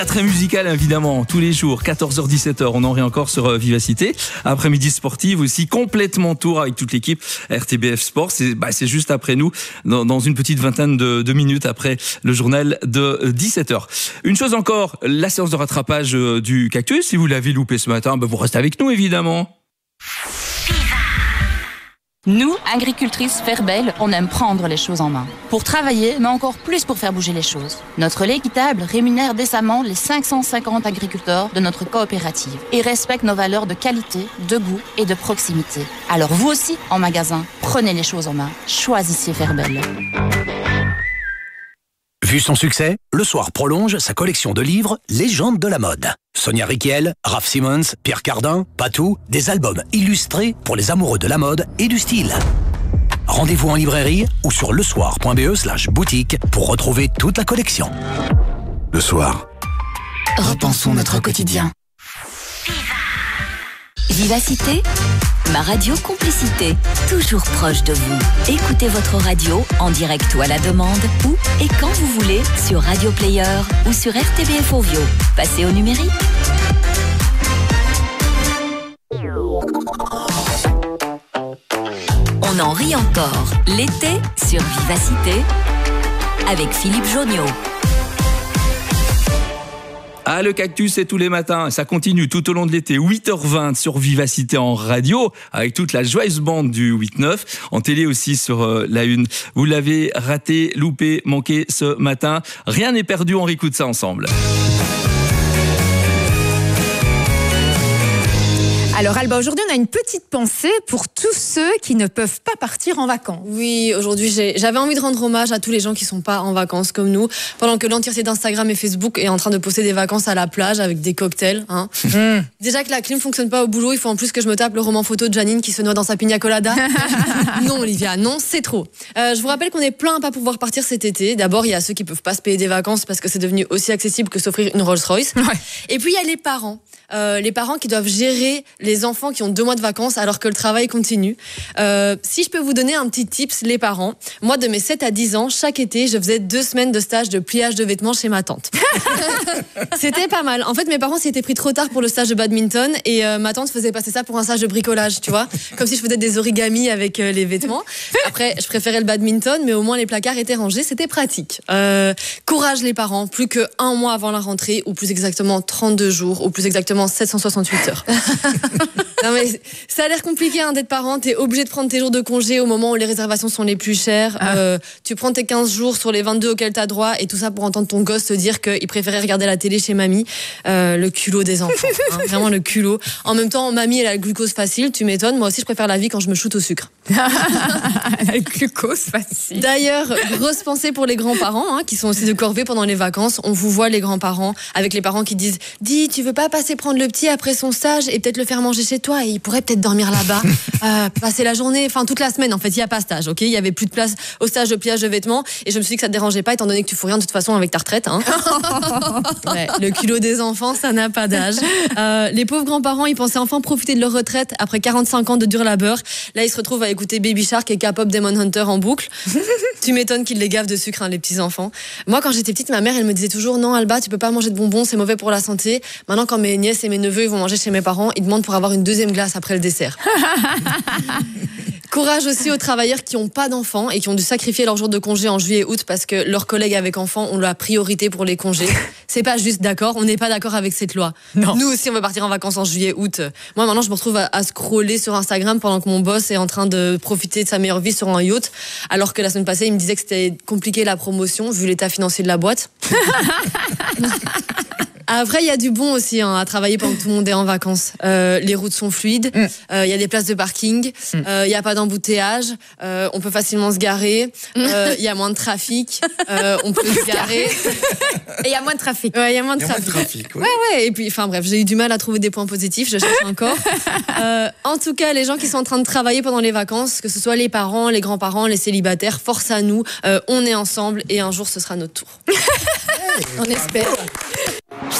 Très musical évidemment, tous les jours, 14h-17h, on en rit encore sur Vivacité. Après-midi sportive aussi, complètement tour avec toute l'équipe RTBF Sport. C'est juste après nous, dans une petite vingtaine de minutes après le journal de 17h. Une chose encore, la séance de rattrapage du Cactus. Si vous l'avez loupé ce matin, vous restez avec nous évidemment. Nous, agricultrices Ferbel, on aime prendre les choses en main. Pour travailler, mais encore plus pour faire bouger les choses. Notre lait équitable rémunère décemment les 550 agriculteurs de notre coopérative et respecte nos valeurs de qualité, de goût et de proximité. Alors vous aussi, en magasin, prenez les choses en main. Choisissez Ferbel. Vu son succès, Le Soir prolonge sa collection de livres Légendes de la mode. Sonia Rykiel, Raph Simons, Pierre Cardin, Patou, des albums illustrés pour les amoureux de la mode et du style. Rendez-vous en librairie ou sur lesoir.be/boutique pour retrouver toute la collection. Le Soir. Repensons notre quotidien. Vivacité, ma radio complicité, toujours proche de vous. Écoutez votre radio en direct ou à la demande, où et quand vous voulez, sur Radio Player ou sur RTBF Ovio. Passez au numérique. On en rit encore l'été sur Vivacité avec Philippe Jonniot. Ah, le Cactus, c'est tous les matins. Ça continue tout au long de l'été. 8h20 sur Vivacité en radio, avec toute la joyeuse bande du 8-9. En télé aussi sur la Une. Vous l'avez raté, loupé, manqué ce matin. Rien n'est perdu, on réécoute ça ensemble. Alors Alba, aujourd'hui on a une petite pensée pour tous ceux qui ne peuvent pas partir en vacances. Oui, aujourd'hui j'avais envie de rendre hommage à tous les gens qui sont pas en vacances comme nous, pendant que l'entièreté d'Instagram et Facebook est en train de poster des vacances à la plage avec des cocktails. Déjà que la clim fonctionne pas au boulot, il faut en plus que je me tape le roman photo de Janine qui se noie dans sa pina colada. Non Olivia, non, c'est trop. Je vous rappelle qu'on est plein à pas pouvoir partir cet été. D'abord il y a ceux qui peuvent pas se payer des vacances parce que c'est devenu aussi accessible que s'offrir une Rolls-Royce. Ouais. Et puis il y a les parents. Les parents qui doivent gérer les enfants qui ont 2 mois de vacances alors que le travail continue. Si je peux vous donner un petit tips, les parents, moi de mes 7 à 10 ans, chaque été, je faisais 2 semaines de stage de pliage de vêtements chez ma tante. C'était pas mal. En fait, mes parents s'y étaient pris trop tard pour le stage de badminton et ma tante faisait passer ça pour un stage de bricolage, tu vois, comme si je faisais des origamis avec les vêtements. Après, je préférais le badminton, mais au moins les placards étaient rangés, c'était pratique. Courage les parents, plus que 1 mois avant la rentrée, ou plus exactement 32 jours, ou plus exactement 768 heures. Non mais ça a l'air compliqué d'être parent, t'es obligé de prendre tes jours de congé au moment où les réservations sont les plus chères. Tu prends tes 15 jours sur les 22 auxquels t'as droit et tout ça pour entendre ton gosse te dire qu'il préférait regarder la télé chez mamie. Le culot des enfants, vraiment le culot. En même temps, mamie elle a le glucose facile, tu m'étonnes, moi aussi je préfère la vie quand je me shoote au sucre. Le glucose facile. D'ailleurs, grosse pensée pour les grands-parents qui sont aussi de corvée pendant les vacances. On vous voit les grands-parents avec les parents qui disent « Dis, tu veux pas passer prendre le petit après son stage et peut-être le faire manger chez toi et il pourrait peut-être dormir là-bas, passer la journée, enfin toute la semaine en fait, il n'y a pas stage, ok ? Il y avait plus de place au stage de pliage de vêtements et je me suis dit que ça te dérangeait pas étant donné que tu fous rien de toute façon avec ta retraite. Ouais, le culot des enfants, ça n'a pas d'âge. Les pauvres grands-parents, ils pensaient enfin profiter de leur retraite après 45 ans de dur labeur. Là, ils se retrouvent à écouter Baby Shark et K-pop Demon Hunter en boucle. Tu m'étonnes qu'ils les gavent de sucre, les petits enfants. Moi, quand j'étais petite, ma mère, elle me disait toujours non, Alba, tu peux pas manger de bonbons, c'est mauvais pour la santé. Maintenant, quand mes nièces et mes neveux ils vont manger chez mes parents, ils demandent pour avoir une 2e glace après le dessert. Courage aussi aux travailleurs qui n'ont pas d'enfants et qui ont dû sacrifier leur jour de congé en juillet et août parce que leurs collègues avec enfants ont la priorité pour les congés. C'est pas juste d'accord, on n'est pas d'accord avec cette loi. Non. Nous aussi on veut partir en vacances en juillet, août. Moi maintenant je me retrouve à scroller sur Instagram pendant que mon boss est en train de profiter de sa meilleure vie sur un yacht, alors que la semaine passée il me disait que c'était compliqué la promotion vu l'état financier de la boîte. Après, il y a du bon aussi à travailler pendant que tout le monde est en vacances. Les routes sont fluides, il y a des places de parking, il n'y a pas d'embouteillage, on peut facilement se garer, il y a moins de trafic, on peut se garer. Et il y a moins de trafic. Ouais, il y a moins de trafic. Oui. Ouais. Et puis, enfin bref, j'ai eu du mal à trouver des points positifs, je cherche encore. En tout cas, les gens qui sont en train de travailler pendant les vacances, que ce soit les parents, les grands-parents, les célibataires, force à nous, on est ensemble et un jour ce sera notre tour. On espère.